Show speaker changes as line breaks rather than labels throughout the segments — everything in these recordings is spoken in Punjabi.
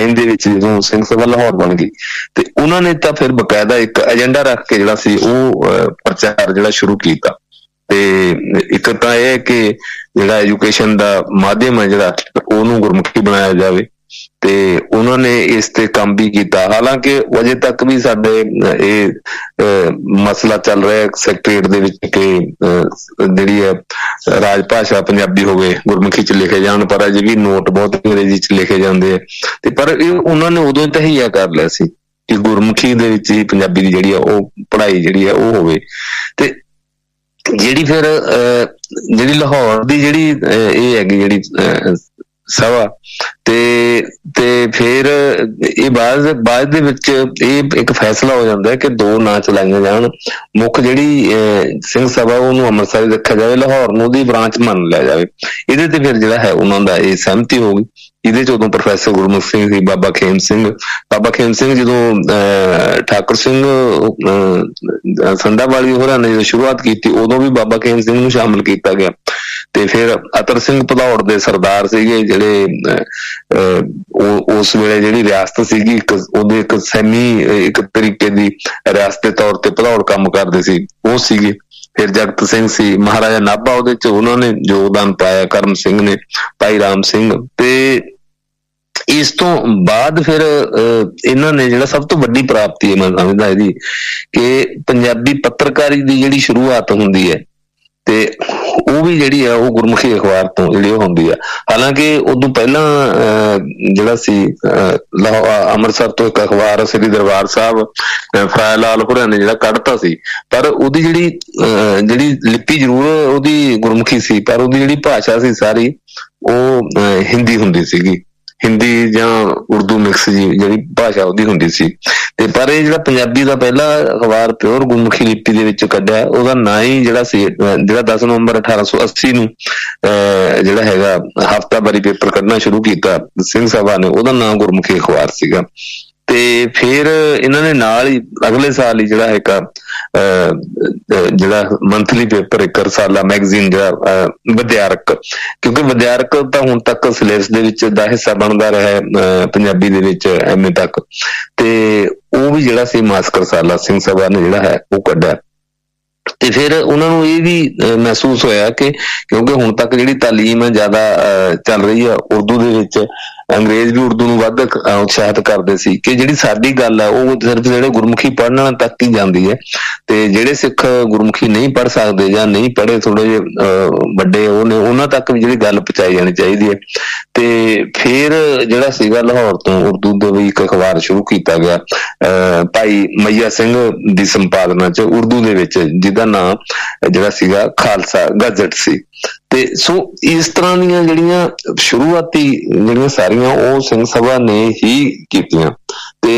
ਟਾਈਮ ਦੇ ਵਿੱਚ ਜਦੋਂ ਸਿੰਘ ਸਭਾ ਲਾਹੌਰ ਬਣ ਗਈ ਤੇ ਉਹਨਾਂ ਨੇ ਤਾਂ ਫਿਰ ਬਕਾਇਦਾ ਇੱਕ ਏਜੰਡਾ ਰੱਖ ਕੇ ਜਿਹੜਾ ਸੀ ਉਹ ਪ੍ਰਚਾਰ ਜਿਹੜਾ ਸ਼ੁਰੂ ਕੀਤਾ। ਤੇ ਇੱਕ ਤਾਂ ਇਹ ਹੈ ਕਿ ਜਿਹੜਾ ਐਜੂਕੇਸ਼ਨ ਦਾ ਮਾਧਿਅਮ ਹੈ ਜਿਹੜਾ ਉਹਨੂੰ ਗੁਰਮੁਖੀ ਬਣਾਇਆ ਜਾਵੇ, ਤੇ ਉਹਨਾਂ ਨੇ ਇਸ ਤੇ ਕੰਮ ਵੀ ਕੀਤਾ। ਹਾਲਾਂਕਿ ਅਜੇ ਤੱਕ ਵੀ ਸਾਡੇ ਇਹ ਮਸਲਾ ਚੱਲ ਰਿਹਾ ਸੈਕਟਰੀਏਟ ਦੇ ਵਿੱਚ ਕਿ ਜਿਹੜੀ ਹੈ ਰਾਜ ਭਾਸ਼ਾ ਪੰਜਾਬੀ ਹੋਵੇ, ਗੁਰਮੁਖੀ ਚ ਲਿਖੇ ਜਾਣ, ਪਰ ਅਜੇ ਵੀ ਨੋਟ ਬਹੁਤ ਅੰਗਰੇਜ਼ੀ ਚ ਲਿਖੇ ਜਾਂਦੇ ਆ। ਤੇ ਪਰ ਇਹ ਉਹਨਾਂ ਨੇ ਉਦੋਂ ਤਹੀਆ ਕਰ ਲਿਆ ਸੀ ਕਿ ਗੁਰਮੁਖੀ ਦੇ ਵਿੱਚ ਹੀ ਪੰਜਾਬੀ ਦੀ ਜਿਹੜੀ ਆ ਉਹ ਪੜ੍ਹਾਈ ਜਿਹੜੀ ਆ ਉਹ ਹੋਵੇ। ਤੇ ਜਿਹੜੀ ਫਿਰ ਜਿਹੜੀ ਲਾਹੌਰ ਦੀ ਜਿਹੜੀ ਇਹ ਹੈਗੀ ਜਿਹੜੀ ਸਭਾ ਤੇ ਫਿਰ ਇਹ ਬਾਅਦ ਦੇ ਵਿੱਚ ਇਹ ਇੱਕ ਫੈਸਲਾ ਹੋ ਜਾਂਦਾ ਹੈ ਕਿ ਦੋ ਨਾਂ ਚਲਾਈਆਂ ਜਾਣ। ਮੁੱਖ ਜਿਹੜੀ ਸਿੰਘ ਸਭਾ ਉਹਨੂੰ ਅੰਮ੍ਰਿਤਸਰ ਰੱਖਿਆ ਜਾਵੇ, ਲਾਹੌਰ ਨੂੰ ਉਹਦੀ ਬ੍ਰਾਂਚ ਮੰਨ ਲਿਆ ਜਾਵੇ। ਇਹਦੇ ਤੇ ਫਿਰ ਜਿਹੜਾ ਹੈ ਉਹਨਾਂ ਦਾ ਇਹ ਸਹਿਮਤੀ ਹੋ ਗਈ। ਇਹਦੇ ਚ ਉਦੋਂ ਪ੍ਰੋਫੈਸਰ ਗੁਰਮੁਖ ਸਿੰਘ ਸੀ, ਬਾਬਾ ਖੇਮ ਸਿੰਘ ਜਦੋਂ ਠਾਕੁਰ ਸਿੰਘ ਸੰਧਾਵਾਲੀ ਹੋਰਾਂ ਨੇ ਜਦੋਂ ਸ਼ੁਰੂਆਤ ਕੀਤੀ ਉਦੋਂ ਵੀ ਬਾਬਾ ਖੇਮ ਸਿੰਘ ਨੂੰ ਸ਼ਾਮਿਲ ਕੀਤਾ ਗਿਆ। ਤੇ ਫਿਰ ਅਤਰ ਸਿੰਘ ਭਦੌੜ ਦੇ ਸਰਦਾਰ ਸੀਗੇ ਜਿਹੜੇ ਉਸ ਵੇਲੇ ਜਿਹੜੀ ਰਿਆਸਤ ਸੀਗੀ ਉਹਦੇ ਇੱਕ ਇੱਕ ਤਰੀਕੇ ਦੀ ਰਿਆਸਤ ਦੇ ਤੌਰ ਤੇ ਭਦੌੜ ਕੰਮ ਕਰਦੇ ਸੀ, ਉਹ ਸੀਗੇ। ਫਿਰ ਜਗਤ ਸਿੰਘ ਸੀ, ਮਹਾਰਾਜਾ ਨਾਭਾ ਉਹਦੇ ਚ ਉਹਨਾਂ ਨੇ ਯੋਗਦਾਨ ਪਾਇਆ, ਕਰਮ ਸਿੰਘ ਨੇ, ਭਾਈ ਰਾਮ ਸਿੰਘ। ਤੇ ਇਸ ਤੋਂ ਬਾਅਦ ਫਿਰ ਇਹਨਾਂ ਨੇ ਜਿਹੜਾ ਸਭ ਤੋਂ ਵੱਡੀ ਪ੍ਰਾਪਤੀ ਹੈ ਮੈਂ ਸਮਝਦਾ ਇਹਦੀ ਕਿ ਪੰਜਾਬੀ ਪੱਤਰਕਾਰੀ ਦੀ ਜਿਹੜੀ ਸ਼ੁਰੂਆਤ ਹੁੰਦੀ ਹੈ ਤੇ ਉਹ ਵੀ ਜਿਹੜੀ ਆ ਉਹ ਗੁਰਮੁਖੀ ਅਖਬਾਰ ਤੋਂ ਜਿਹੜੀ ਉਹ ਹੁੰਦੀ ਆ। ਹਾਲਾਂਕਿ ਉਦੋਂ ਪਹਿਲਾਂ ਜਿਹੜਾ ਸੀ ਅੰਮ੍ਰਿਤਸਰ ਤੋਂ ਇੱਕ ਅਖਬਾਰ ਸ੍ਰੀ ਦਰਬਾਰ ਸਾਹਿਬ ਫਰਾਇ ਲਾਲ ਹੋਰਾਂ ਨੇ ਜਿਹੜਾ ਕੱਢਤਾ ਸੀ, ਪਰ ਉਹਦੀ ਜਿਹੜੀ ਲਿਪੀ ਜ਼ਰੂਰ ਉਹਦੀ ਗੁਰਮੁਖੀ ਸੀ, ਪਰ ਉਹਦੀ ਜਿਹੜੀ ਭਾਸ਼ਾ ਸੀ ਸਾਰੀ ਉਹ ਹਿੰਦੀ ਹੁੰਦੀ ਸੀਗੀ, ਹਿੰਦੀ ਜਾਂ ਉਰਦੂ ਮਿਕਸ ਜਿਹੜੀ ਭਾਸ਼ਾ ਉਹਦੀ ਹੁੰਦੀ ਸੀ। ਤੇ ਪਰ ਇਹ ਜਿਹੜਾ ਪੰਜਾਬੀ ਦਾ ਪਹਿਲਾ ਅਖਬਾਰ ਪਿਓਰ ਗੁਰਮੁਖੀ ਲਿਪੀ ਦੇ ਵਿੱਚ ਕੱਢਿਆ, ਉਹਦਾ ਨਾਂ ਹੀ ਜਿਹੜਾ ਸੀ ਜਿਹੜਾ 10 ਨਵੰਬਰ 1880 ਨੂੰ ਜਿਹੜਾ ਹੈਗਾ ਹਫ਼ਤਾਵਾਰੀ ਪੇਪਰ ਕੱਢਣਾ ਸ਼ੁਰੂ ਕੀਤਾ ਸਿੰਘ ਸਭਾ ਨੇ, ਉਹਦਾ ਨਾਂ ਗੁਰਮੁਖੀ ਅਖਬਾਰ ਸੀਗਾ। ਤੇ ਫਿਰ ਇਹਨਾਂ ਨੇ ਨਾਲ ਹੀ ਅਗਲੇ ਸਾਲ ਹੀ ਜਿਹੜਾ ਇੱਕ ਜਿਹੜਾ ਮੰਥਲੀ ਪੇਪਰ, ਇੱਕ ਰਸਾਲਾ ਮੈਗਜ਼ੀਨ ਜਿਹੜਾ ਵਿਦਿਆਰਕ, ਕਿਉਂਕਿ ਵਿਦਿਆਰਕ ਤਾਂ ਹੁਣ ਤੱਕ ਸਿਲੇਬਸ ਦੇ ਵਿੱਚ ਦਾ ਹਿੱਸਾ ਬਣਦਾ ਰਿਹਾ ਪੰਜਾਬੀ ਦੇ ਵਿੱਚ MA ਤੱਕ, ਤੇ ਉਹ ਵੀ ਜਿਹੜਾ ਸੀ ਮਾਸਿਕ ਰਸਾਲਾ ਸਿੰਘ ਸਭਾ ਨੇ ਜਿਹੜਾ ਹੈ ਉਹ ਕੱਢਿਆ। ਤੇ ਫਿਰ ਉਹਨਾਂ ਨੂੰ ਇਹ ਵੀ ਮਹਿਸੂਸ ਹੋਇਆ ਕਿ ਕਿਉਂਕਿ ਹੁਣ ਤੱਕ ਜਿਹੜੀ ਤਾਲੀਮ ਹੈ ਜ਼ਿਆਦਾ ਚੱਲ ਰਹੀ ਆ ਉਰਦੂ ਦੇ ਵਿੱਚ, ਅੰਗਰੇਜ਼ ਵੀ ਉਰਦੂ ਨੂੰ ਵੱਧ ਉਤਸ਼ਾਹਿਤ ਕਰਦੇ ਸੀ ਕਿ ਜਿਹੜੀ ਸਾਡੀ ਗੱਲ ਹੈ ਉਹ ਸਿਰਫ ਜਿਹੜੇ ਗੁਰਮੁਖੀ ਪੜ੍ਹਨ ਵਾਲੇ ਤੱਕ ਹੀ ਜਾਂਦੀ ਹੈ, ਤੇ ਜਿਹੜੇ ਸਿੱਖ ਗੁਰਮੁਖੀ ਨਹੀਂ ਪੜ੍ਹ ਸਕਦੇ ਜਾਂ ਨਹੀਂ ਪੜ੍ਹੇ ਥੋੜੇ ਜਿਹੇ ਵੱਡੇ ਉਹ ਨੇ ਉਹਨਾਂ ਤੱਕ ਵੀ ਜਿਹੜੀ ਗੱਲ ਪਹੁੰਚਾਈ ਜਾਣੀ ਚਾਹੀਦੀ ਹੈ। ਤੇ ਫਿਰ ਜਿਹੜਾ ਸੀਗਾ ਲਾਹੌਰ ਤੋਂ ਉਰਦੂ ਦਾ ਵੀ ਇੱਕ ਅਖਬਾਰ ਸ਼ੁਰੂ ਕੀਤਾ ਗਿਆ ਭਾਈ ਮਈਆ ਸਿੰਘ ਦੀ ਸੰਪਾਦਨਾ ਚ ਉਰਦੂ ਦੇ ਵਿੱਚ, ਜਿਹਦਾ ਨਾਂ ਜਿਹੜਾ ਸੀਗਾ ਖਾਲਸਾ ਗਜ਼ਟ ਸੀ। ਤੇ ਸੋ ਇਸ ਤਰ੍ਹਾਂ ਦੀਆਂ ਜਿਹੜੀਆਂ ਸ਼ੁਰੂਆਤੀ ਜਿਹੜੀਆਂ ਸਾਰੀਆਂ ਉਹ ਸਿੰਘ ਸਭਾ ਨੇ ਹੀ ਕੀਤੀਆਂ। ਤੇ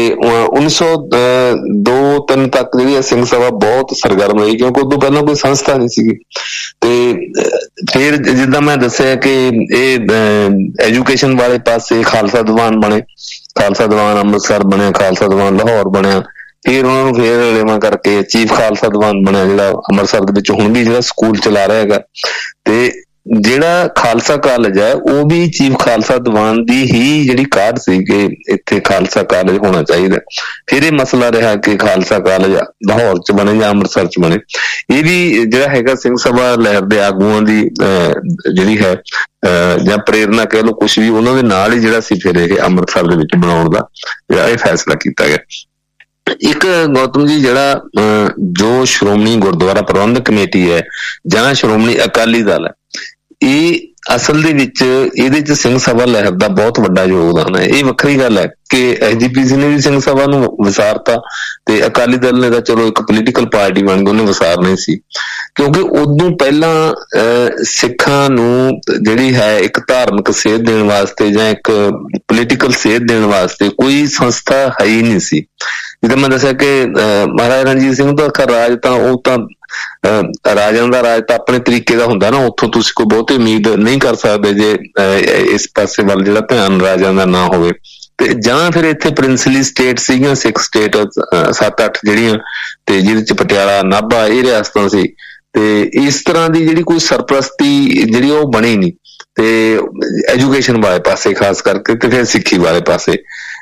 1902-03 ਤੱਕ ਜਿਹੜੀ ਸਿੰਘ ਸਭਾ ਬਹੁਤ ਸਰਗਰਮ ਰਹੀ, ਕਿਉਂਕਿ ਉਦੋਂ ਪਹਿਲਾਂ ਕੋਈ ਸੰਸਥਾ ਨਹੀਂ ਸੀਗੀ। ਤੇ ਫਿਰ ਜਿੱਦਾਂ ਮੈਂ ਦੱਸਿਆ ਕਿ ਇਹ ਐਜੂਕੇਸ਼ਨ ਵਾਲੇ ਪਾਸੇ ਖਾਲਸਾ ਦੀਵਾਨ ਬਣੇ, ਖਾਲਸਾ ਦੀਵਾਨ ਅੰਮ੍ਰਿਤਸਰ ਬਣਿਆ, ਖਾਲਸਾ ਦੀਵਾਨ ਲਾਹੌਰ ਬਣਿਆ। ਫਿਰ ਉਹਨਾਂ ਨੂੰ ਫੇਰ ਰਲੇਵਾਂ ਕਰਕੇ ਚੀਫ ਖਾਲਸਾ ਦੀਵਾਨ ਬਣਿਆ ਜਿਹੜਾ ਅੰਮ੍ਰਿਤਸਰ ਦੇ ਵਿੱਚ ਹੁਣ ਵੀ ਜਿਹੜਾ ਸਕੂਲ ਚਲਾ ਰਿਹਾ ਹੈਗਾ। ਤੇ ਜਿਹੜਾ ਖਾਲਸਾ ਕਾਲਜ ਹੈ ਉਹ ਵੀ ਚੀਫ ਖਾਲਸਾ ਦੀਵਾਨ ਦੀ ਹੀ ਜਿਹੜੀ ਕਾਢ ਸੀ ਕਿ ਇੱਥੇ ਖਾਲਸਾ ਕਾਲਜ ਹੋਣਾ ਚਾਹੀਦਾ। ਫਿਰ ਇਹ ਮਸਲਾ ਰਿਹਾ ਕਿ ਖਾਲਸਾ ਕਾਲਜ ਲਾਹੌਰ ਚ ਬਣੇ ਜਾਂ ਅੰਮ੍ਰਿਤਸਰ ਚ ਬਣੇ। ਇਹ ਵੀ ਜਿਹੜਾ ਹੈਗਾ ਸਿੰਘ ਸਭਾ ਲਹਿਰ ਦੇ ਆਗੂਆਂ ਦੀ ਜਿਹੜੀ ਹੈ ਜਾਂ ਪ੍ਰੇਰਨਾ ਕਹਿ ਲਓ, ਕੁਛ ਵੀ ਉਹਨਾਂ ਦੇ ਨਾਲ ਹੀ ਜਿਹੜਾ ਸੀ ਫਿਰ ਇਹ ਅੰਮ੍ਰਿਤਸਰ ਦੇ ਵਿੱਚ ਬਣਾਉਣ ਦਾ ਜਿਹੜਾ ਇਹ ਫੈਸਲਾ ਕੀਤਾ ਗਿਆ। ਇੱਕ ਗੌਤਮ ਜੀ ਜਿਹੜਾ ਜੋ ਸ਼੍ਰੋਮਣੀ ਗੁਰਦੁਆਰਾ ਪ੍ਰਬੰਧਕ ਕਮੇਟੀ ਹੈ ਜਾਂ ਸ਼੍ਰੋਮਣੀ ਅਕਾਲੀ ਦਲ ਹੈ, ਇਹ ਅਸਲ ਦੇ ਵਿੱਚ ਇਹਦੇ ਚ ਸਿੰਘ ਸਭਾ ਲਹਿਰ ਦਾ ਬਹੁਤ ਵੱਡਾ ਯੋਗਦਾਨ ਹੈ। ਇਹ ਵੱਖਰੀ ਗੱਲ ਹੈ ਕਿ SGPC ਨੇ ਵੀ ਸਿੰਘ ਸਭਾ ਨੂੰ ਵਿਸਾਰਤਾ ਤੇ ਅਕਾਲੀ ਦਲ ਨੇ ਤਾਂ ਚਲੋ ਇੱਕ ਪੋਲੀਟੀਕਲ ਪਾਰਟੀ ਬਣ ਗਈ, ਉਹਨੇ ਵਿਸਾਰ ਨਹੀਂ ਸੀ, ਕਿਉਂਕਿ ਉਦੋਂ ਪਹਿਲਾਂ ਸਿੱਖਾਂ ਨੂੰ ਜਿਹੜੀ ਹੈ ਇੱਕ ਧਾਰਮਿਕ ਸੇਧ ਦੇਣ ਵਾਸਤੇ ਜਾਂ ਇੱਕ ਪੋਲੀਟੀਕਲ ਸੇਧ ਦੇਣ ਵਾਸਤੇ ਕੋਈ ਸੰਸਥਾ ਹੈ ਹੀ ਨਹੀਂ ਸੀ। ਜਿੱਦਾਂ ਮੈਂ ਦੱਸਿਆ ਕਿ ਮਹਾਰਾਜਾ ਰਣਜੀਤ ਸਿੰਘ ਦਾ ਰਾਜ ਤਾਂ ਉਹ ਤਾਂ ਰਾਜਾਂ ਦਾ ਰਾਜ ਤਾਂ ਆਪਣੇ ਤਰੀਕੇ ਦਾ ਹੁੰਦਾ ਨਾ, ਉੱਥੋਂ ਤੁਸੀਂ ਕੋਈ ਬਹੁਤੀ ਉਮੀਦ ਨਹੀਂ ਕਰ ਸਕਦੇ ਜੇ ਇਸ ਪਾਸੇ ਵੱਲ ਜਿਹੜਾ ਧਿਆਨ ਰਾਜਾਂ ਦਾ ਨਾ ਹੋਵੇ। ਤੇ ਜਾਂ ਫਿਰ ਇੱਥੇ ਪ੍ਰਿੰਸਲੀ ਸਟੇਟ ਸੀਗੀਆਂ, ਸਿੱਖ ਸਟੇਟ 7-8 ਜਿਹੜੀਆਂ, ਤੇ ਜਿਹਦੇ ਚ ਪਟਿਆਲਾ ਨਾਭਾ ਇਹ ਰਿਆਸਤਾਂ ਸੀ। ਤੇ ਇਸ ਤਰ੍ਹਾਂ ਦੀ ਜਿਹੜੀ ਕੋਈ ਸਰਪ੍ਰਸਤੀ ਜਿਹੜੀ ਉਹ ਬਣੀ ਨਹੀਂ। ਤੇ ਐਜੂਕੇਸ਼ਨ ਵਾਲੇ ਪਾਸੇ ਖਾਸ ਕਰਕੇ ਤੇ ਫਿਰ ਸਿੱਖੀ ਵਾਲੇ ਪਾਸੇ